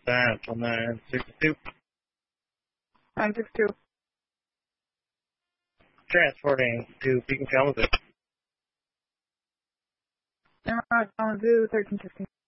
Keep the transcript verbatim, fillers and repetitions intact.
Central nine six two. nine six two. Transporting to Beacon Kalamazoo. Kalamazoo, thirteen fifteen.